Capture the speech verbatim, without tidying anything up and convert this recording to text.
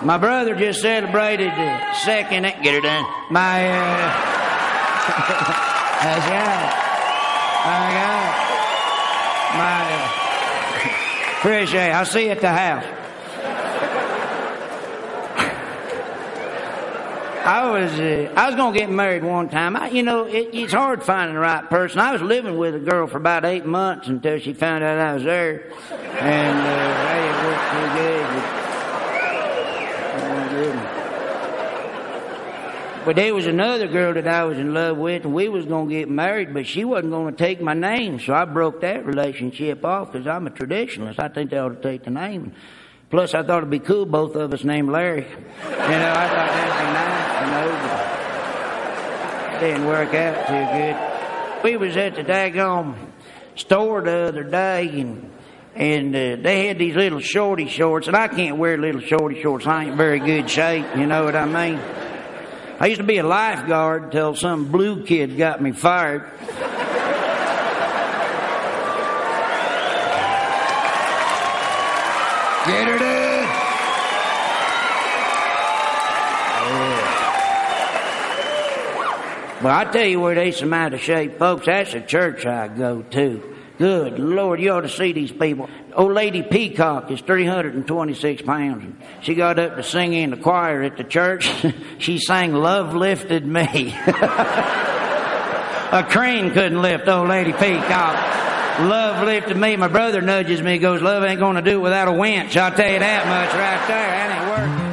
My brother just celebrated the second... Get her done. My, uh... That's right. My God. My, uh... Appreciate it. I'll see you at the house. I was uh, I was going to get married one time. I, you know, it, it's hard finding the right person. I was living with a girl for about eight months until she found out I was there. And uh, hey, it worked pretty good. But, but there was another girl that I was in love with, and we was going to get married, but she wasn't going to take my name. So I broke that relationship off because I'm a traditionalist. I think they ought to take the name. Plus, I thought it'd be cool, both of us named Larry. You know, I thought that'd be nice, you know, but it didn't work out too good. We was at the daggone store the other day, and and uh, they had these little shorty shorts, and I can't wear little shorty shorts. I ain't very good shape, you know what I mean? I used to be a lifeguard until some blue kid got me fired. Get her done. Yeah. Well, I tell you where there's some out of shape folks. That's the church I go to. Good Lord, you ought to see these people. Old Lady Peacock is three hundred twenty-six pounds. She got up to sing in the choir at the church. She sang "Love Lifted Me." A crane couldn't lift Old Lady Peacock. Love lifted me. My brother nudges me, goes, love ain't going to do it without a winch. I'll tell you that much right there. That ain't working.